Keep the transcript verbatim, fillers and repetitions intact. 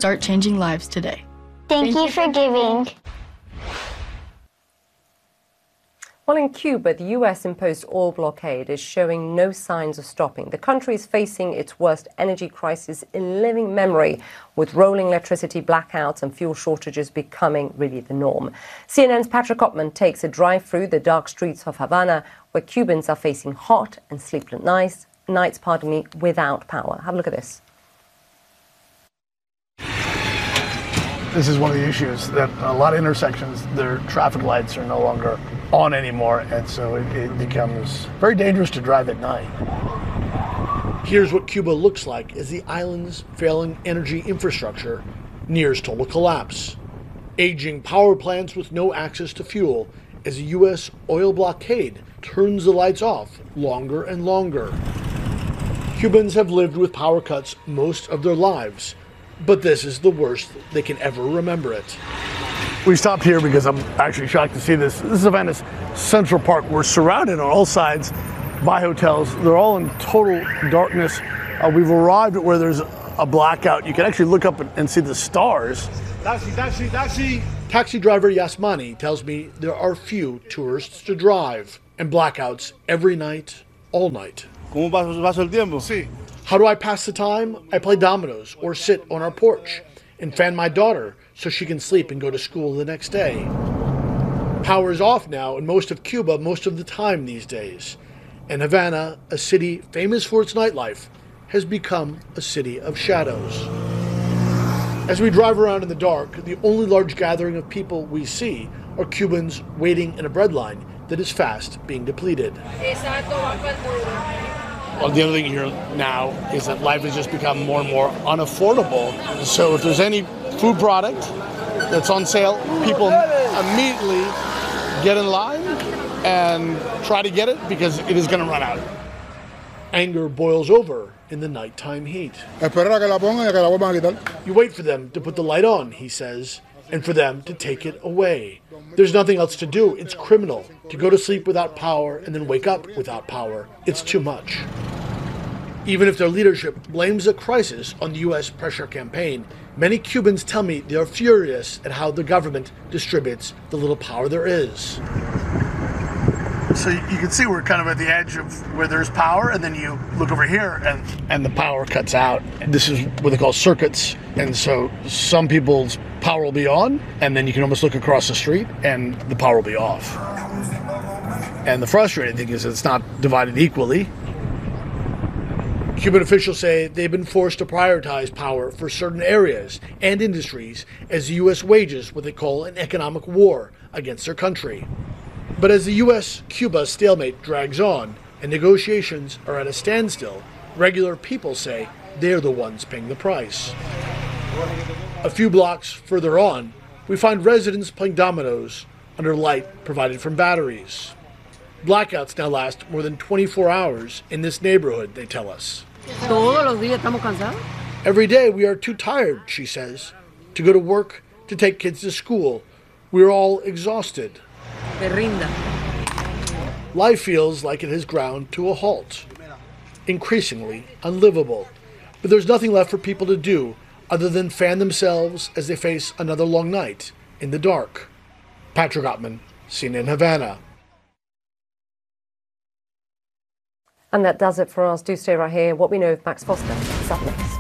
Start changing lives today. Thank, Thank you for giving. Well, in Cuba, the U S-imposed oil blockade is showing no signs of stopping. The country is facing its worst energy crisis in living memory, with rolling electricity blackouts and fuel shortages becoming really the norm. C N N's Patrick Ottman takes a drive through the dark streets of Havana, where Cubans are facing hot and sleepless nights, nights, pardon me, without power. Have a look at this. This is one of the issues, that a lot of intersections, their traffic lights are no longer on anymore, and so it, it becomes very dangerous to drive at night. Here's what Cuba looks like as the island's failing energy infrastructure nears total collapse. Aging power plants with no access to fuel as a U S oil blockade turns the lights off longer and longer. Cubans have lived with power cuts most of their lives, but this is the worst they can ever remember it. We stopped here because I'm actually shocked to see this. This is Havana's Central Park. We're surrounded on all sides by hotels. They're all in total darkness. Uh, we've arrived at where there's a blackout. You can actually look up and see the stars. Taxi, taxi, taxi. Taxi driver Yasmani tells me there are few tourists to drive and blackouts every night, all night. ¿Cómo pasa el tiempo? Sí. How do I pass the time? I play dominoes or sit on our porch and fan my daughter so she can sleep and go to school the next day. Power is off now in most of Cuba most of the time these days. And Havana, a city famous for its nightlife, has become a city of shadows. As we drive around in the dark, the only large gathering of people we see are Cubans waiting in a bread line that is fast being depleted. Well, the other thing here now is that life has just become more and more unaffordable. So if there's any food product that's on sale, people immediately get in line and try to get it because it is going to run out. Anger boils over in the nighttime heat. You wait for them to put the light on, he says, and for them to take it away. There's nothing else to do. It's criminal to go to sleep without power and then wake up without power. It's too much. Even if their leadership blames the crisis on the U S pressure campaign, many Cubans tell me they are furious at how the government distributes the little power there is. So you can see we're kind of at the edge of where there's power, and then you look over here and, and the power cuts out. This is what they call circuits, and so some people's power will be on, and then you can almost look across the street and the power will be off. And the frustrating thing is it's not divided equally. Cuban officials say they've been forced to prioritize power for certain areas and industries as the U S wages what they call an economic war against their country. But as the U S Cuba stalemate drags on and negotiations are at a standstill, regular people say they're the ones paying the price. A few blocks further on, we find residents playing dominoes under light provided from batteries. Blackouts now last more than twenty-four hours in this neighborhood, they tell us. Every day we are too tired, she says, to go to work, to take kids to school. We are all exhausted. Life feels like it has ground to a halt, increasingly unlivable. But there's nothing left for people to do other than fan themselves as they face another long night in the dark. Patrick Ottman, C N N Havana. And that does it for us. Do stay right here. What we know of Max Foster is up next.